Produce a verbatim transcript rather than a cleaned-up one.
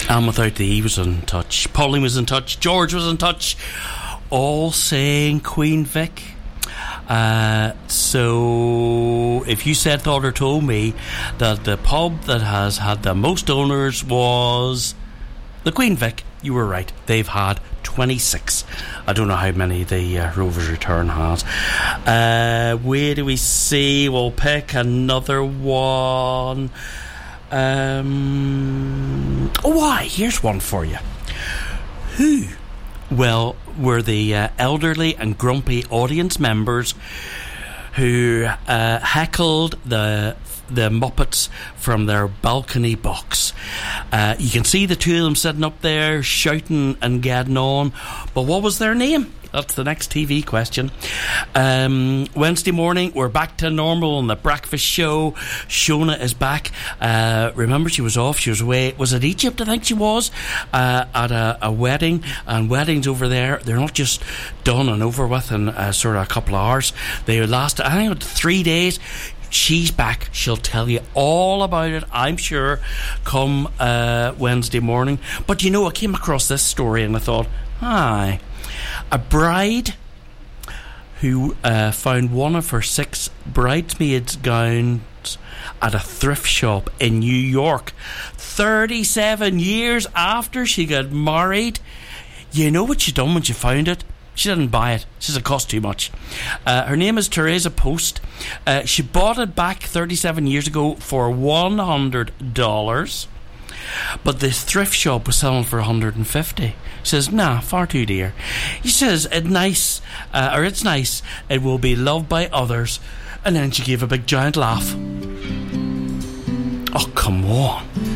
And without the E was in touch, Pauline was in touch, George was in touch, all saying Queen Vic. Uh, so if you said, thought or told me that the pub that has had the most owners was the Queen Vic, you were right. They've had twenty-six. I don't know how many the uh, Rovers Return has. Uh, where do we see? We'll pick another one. Um, oh, why? Here's one for you. Who? Well, were the uh, elderly and grumpy audience members who uh, heckled the the Muppets from their balcony box. Uh, you can see the two of them sitting up there shouting and getting on, but what was their name? That's the next T V question. Um, Wednesday morning, we're back to normal on the breakfast show. Shona is back. Uh, remember, she was off. She was away. Was it Egypt? I think she was uh, at a, a wedding. And weddings over there, they're not just done and over with in uh, sort of a couple of hours. They last, I think, three days. She's back. She'll tell you all about it, I'm sure, come uh, Wednesday morning. But you know, I came across this story and I thought, hi. A bride who uh, found one of her six bridesmaids' gowns at a thrift shop in New York thirty-seven years after she got married. You know what she done when she found it? She didn't buy it. She said it cost too much. Uh, her name is Teresa Post. Uh, she bought it back thirty-seven years ago for one hundred dollars. But this thrift shop was selling for one hundred fifty. She says, nah, far too dear. He says, it's nice, uh, or it's nice, it will be loved by others. And then she gave a big giant laugh. Oh, come on.